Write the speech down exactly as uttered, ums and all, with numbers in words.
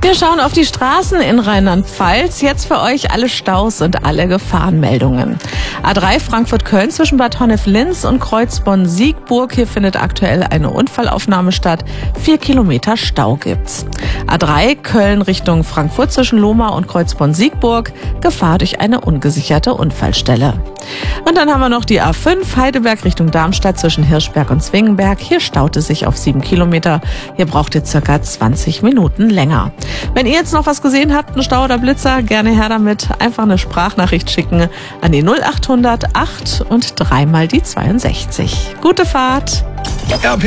Wir schauen auf die Straßen in Rheinland-Pfalz. Jetzt für euch alle Staus und alle Gefahrenmeldungen. A drei Frankfurt-Köln zwischen Bad Honnef-Linz und Kreuzborn-Siegburg. Hier findet aktuell eine Unfallaufnahme statt. Vier Kilometer Stau gibt's. A drei Köln Richtung Frankfurt zwischen Lohmar und Kreuzborn-Siegburg. Gefahr durch eine ungesicherte Unfallstelle. Und dann haben wir noch die A fünf Heidelberg Richtung Darmstadt zwischen Hirschberg und Zwingenberg. Hier staut es sich auf sieben Kilometer. Hier braucht ihr circa zwanzig Minuten länger. Wenn ihr jetzt noch was gesehen habt, einen Stau oder Blitzer, gerne her damit. Einfach eine Sprachnachricht schicken an die null achthundert acht und dreimal die zweiundsechzig. Gute Fahrt!